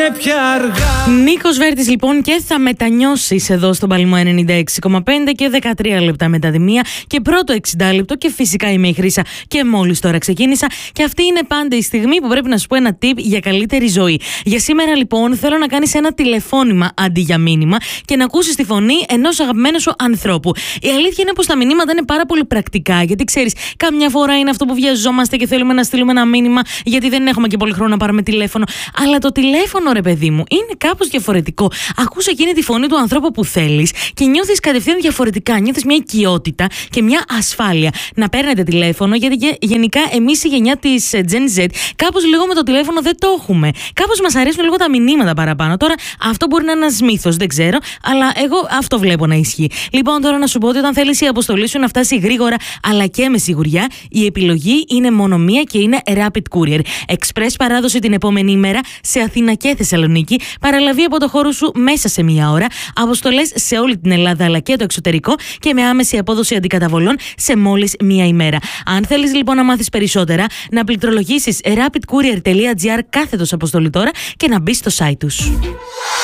Νίκος Βέρτης λοιπόν, και θα μετανιώσεις εδώ στον Παλμό 96,5 και 13 λεπτά μετά τη μία και πρώτο 60 λεπτό, και φυσικά είμαι η Χρύσα και μόλις τώρα ξεκίνησα, και αυτή είναι πάντα η στιγμή που πρέπει να σου πω ένα tip για καλύτερη ζωή. Για σήμερα λοιπόν θέλω να κάνεις ένα τηλεφώνημα αντί για μήνυμα και να ακούσεις τη φωνή ενός αγαπημένου σου ανθρώπου. Η αλήθεια είναι πως τα μηνύματα είναι πάρα πολύ πρακτικά, γιατί ξέρεις, καμιά φορά είναι αυτό που βιαζόμαστε και θέλουμε να στείλουμε ένα μήνυμα γιατί δεν έχουμε και πολύ χρόνο να πάρουμε τηλέφωνο. Αλλά το τηλέφωνο, ρε παιδί μου, είναι κάπως διαφορετικό. Ακούς εκείνη τη φωνή του ανθρώπου που θέλεις και νιώθεις κατευθείαν διαφορετικά. Νιώθεις μια οικειότητα και μια ασφάλεια να παίρνετε τηλέφωνο, γιατί γενικά εμείς η γενιά της Gen Z κάπως λίγο με το τηλέφωνο δεν το έχουμε. Κάπως μας αρέσουν λίγο τα μηνύματα παραπάνω. Τώρα αυτό μπορεί να είναι ένας μύθος, δεν ξέρω, αλλά εγώ αυτό βλέπω να ισχύει. Λοιπόν, τώρα να σου πω ότι όταν θέλεις η αποστολή σου να φτάσει γρήγορα αλλά και με σιγουριά, η επιλογή είναι μόνο μία και είναι Rapid Courier. Express παράδοση την επόμενη ημέρα σε Αθήνα και Θεσσαλονίκη, παραλαβή από το χώρο σου μέσα σε μία ώρα, αποστολές σε όλη την Ελλάδα αλλά και το εξωτερικό και με άμεση απόδοση αντικαταβολών σε μόλις μία ημέρα. Αν θέλεις λοιπόν να μάθεις περισσότερα, να πληκτρολογήσεις rapidcourier.gr/αποστολή τώρα και να μπεις στο site τους.